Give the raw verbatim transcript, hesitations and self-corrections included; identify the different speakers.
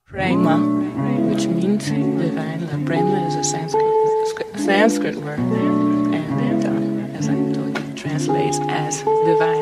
Speaker 1: Prema, which means divine. Uh, Prema is a Sanskrit, Sanskrit word, and um, as I told you, it translates as divine.